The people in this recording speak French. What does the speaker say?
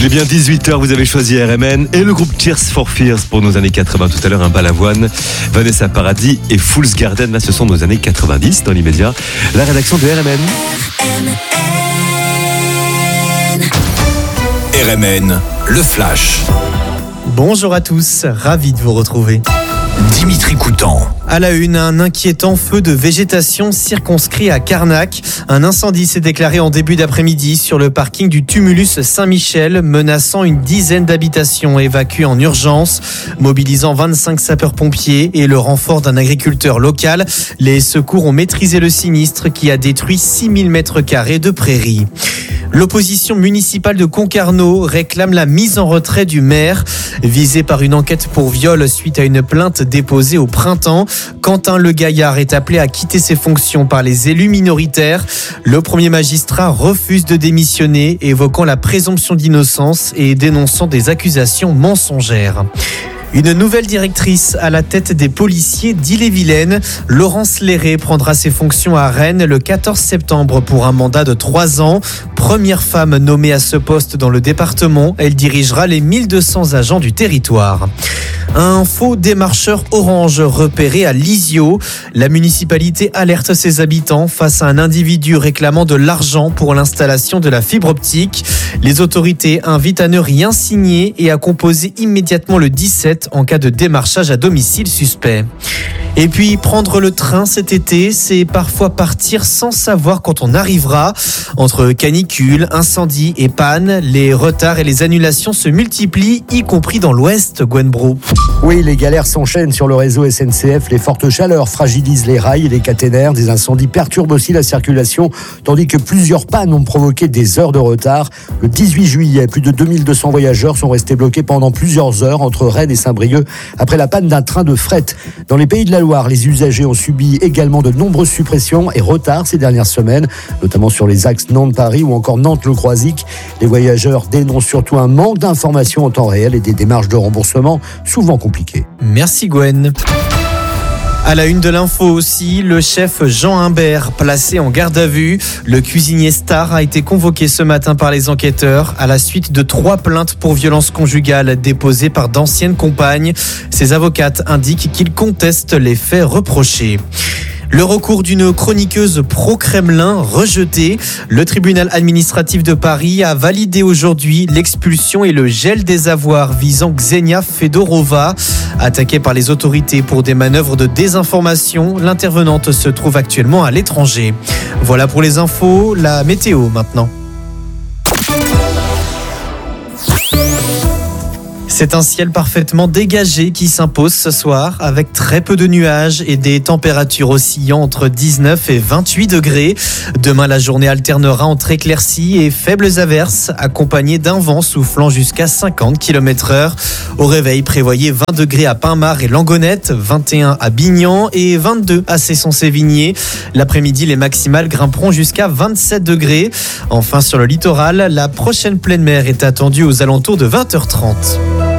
Il est bien 18h, vous avez choisi RMN et le groupe Tears for Fears pour nos années 80. Tout à l'heure, un Balavoine, Vanessa Paradis et Fool's Garden. Là, ce sont nos années 90 dans l'immédiat. La rédaction de RMN. RMN, le Flash. Bonjour à tous, ravi de vous retrouver. Dimitri Coutan. À la une, un inquiétant feu de végétation circonscrit à Carnac. Un incendie s'est déclaré en début d'après-midi sur le parking du Tumulus Saint-Michel, menaçant une dizaine d'habitations évacuées en urgence. Mobilisant 25 sapeurs-pompiers et le renfort d'un agriculteur local, les secours ont maîtrisé le sinistre qui a détruit 6000 mètres carrés de prairies. L'opposition municipale de Concarneau réclame la mise en retrait du maire. Visé par une enquête pour viol suite à une plainte déposée au printemps, Quentin Le Gaillard est appelé à quitter ses fonctions par les élus minoritaires. Le premier magistrat refuse de démissionner, évoquant la présomption d'innocence et dénonçant des accusations mensongères. Une nouvelle directrice à la tête des policiers d'Ille-et-Vilaine. Laurence Léré prendra ses fonctions à Rennes le 14 septembre pour un mandat de 3 ans. Première femme nommée à ce poste dans le département, elle dirigera les 1200 agents du territoire. Un faux démarcheur orange repéré à Lisieux. La municipalité alerte ses habitants face à un individu réclamant de l'argent pour l'installation de la fibre optique. Les autorités invitent à ne rien signer et à composer immédiatement le 17 en cas de démarchage à domicile suspect. Et puis, prendre le train cet été, c'est parfois partir sans savoir quand on arrivera. Entre canicule, incendie et panne, les retards et les annulations se multiplient, y compris dans l'Ouest, Gwen Bro. Oui, les galères s'enchaînent sur le réseau SNCF. Les fortes chaleurs fragilisent les rails et les caténaires. Des incendies perturbent aussi la circulation, tandis que plusieurs pannes ont provoqué des heures de retard. Le 18 juillet, plus de 2200 voyageurs sont restés bloqués pendant plusieurs heures entre Rennes et Saint-Brieuc après la panne d'un train de fret. Dans les Pays de la Loire, les usagers ont subi également de nombreuses suppressions et retards ces dernières semaines, notamment sur les axes Nantes-Paris ou encore Nantes-Le Croisic. Les voyageurs dénoncent surtout un manque d'informations en temps réel et des démarches de remboursement souvent compliquées. Merci Gwen. À la une de l'info aussi, le chef Jean Humbert placé en garde à vue. Le cuisinier star a été convoqué ce matin par les enquêteurs à la suite de 3 plaintes pour violences conjugales déposées par d'anciennes compagnes. Ses avocates indiquent qu'il conteste les faits reprochés. Le recours d'une chroniqueuse pro-Kremlin rejeté. Le tribunal administratif de Paris a validé aujourd'hui l'expulsion et le gel des avoirs visant Ksenia Fedorova. Attaquée par les autorités pour des manœuvres de désinformation, l'intervenante se trouve actuellement à l'étranger. Voilà pour les infos, la météo maintenant. C'est un ciel parfaitement dégagé qui s'impose ce soir avec très peu de nuages et des températures oscillant entre 19 et 28 degrés. Demain, la journée alternera entre éclaircies et faibles averses accompagnées d'un vent soufflant jusqu'à 50 km/h. Au réveil, prévoyez 20 degrés à Pinmar et Langonette, 21 à Bignan et 22 à Cesson-Sévigné. L'après-midi, les maximales grimperont jusqu'à 27 degrés. Enfin, sur le littoral, la prochaine pleine mer est attendue aux alentours de 20h30.